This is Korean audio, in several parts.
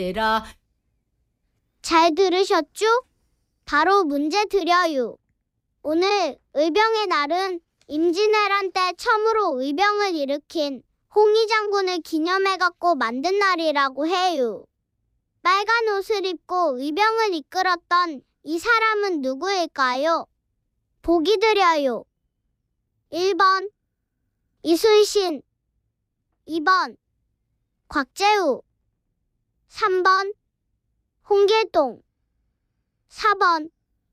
내라. 잘 들으셨죠? 바로 문제 드려요. 오늘 의병의 날은 임진왜란 때 처음으로 의병을 일으킨 홍위 장군을 기념해갖고 만든 날이라고 해요. 빨간 옷을 입고 의병을 이끌었던 이 사람은 누구일까요? 보기 드려요. 1번 이순신, 2번 곽재우, 3번 홍길동, 4번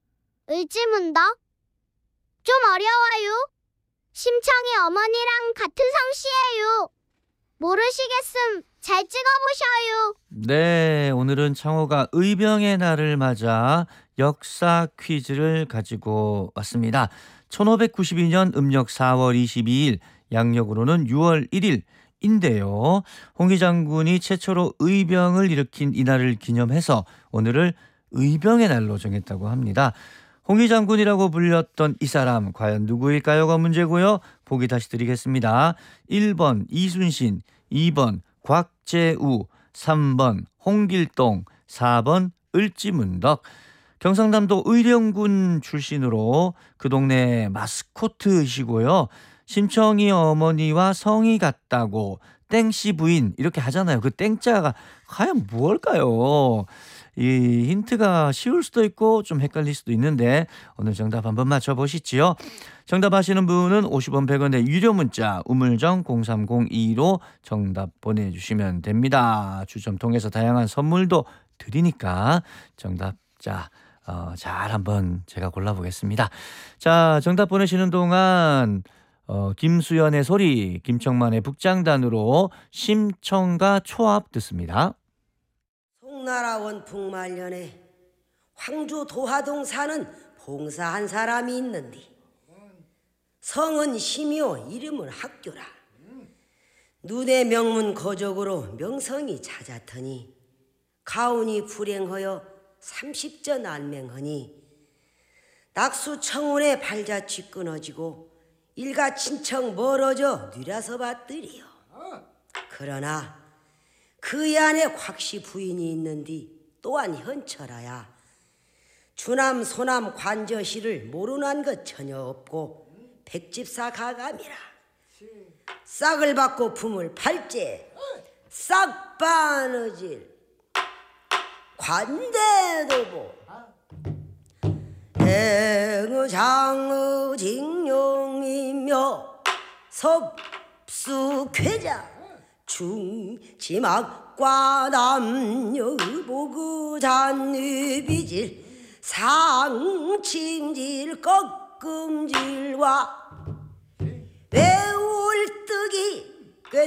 을지문덕. 좀 어려워요. 심청이 어머니랑 같은 성씨예요. 모르시겠음 잘 찍어보셔요. 네, 오늘은 창호가 의병의 날을 맞아 역사 퀴즈를 가지고 왔습니다. 1592년 음력 4월 22일, 양력으로는 6월 1일인데요. 홍위 장군이 최초로 의병을 일으킨 이날을 기념해서 오늘을 의병의 날로 정했다고 합니다. 홍위 장군이라고 불렸던 이 사람 과연 누구일까요가 문제고요. 보기 다시 드리겠습니다. 1번 이순신, 2번 곽재우, 3번 홍길동, 4번 을지문덕. 경상남도 의령군 출신으로 그 동네 마스코트이시고요. 심청이 어머니와 성이 같다고 땡씨 부인 이렇게 하잖아요. 그 땡자가 과연 무엇일까요? 이 힌트가 쉬울 수도 있고 좀 헷갈릴 수도 있는데 오늘 정답 한번 맞춰보시지요. 정답 아시는 분은 50원 100원의 유료 문자 우물정 0302로 정답 보내주시면 됩니다. 추첨 통해서 다양한 선물도 드리니까 정답자 잘 한번 제가 골라보겠습니다. 자, 정답 보내시는 동안 김수연의 소리, 김청만의 북장단으로 심청가 초합 듣습니다. 송나라 원풍말년에 황주 도화동 사는 봉사한 사람이 있는데 성은 심이요 이름은 학교라. 눈의 명문 거적으로 명성이 찾았더니 가훈이 불행하여 30전 안맹하니 낙수 청운의 발자취 끊어지고 일가 친척 멀어져 뉘라서 봤더리요. 그러나 그 안에 곽씨 부인이 있는디 또한 현철아야 주남 소남 관저시를 모르는 것 전혀 없고 백집사 가감이라. 싹을 받고 품을 팔제 싹 바느질 관대도보 행의장의 징용이며 섭수쾌자 중지막과 남녀보그 잔뉘비질 상침질 꺾음질과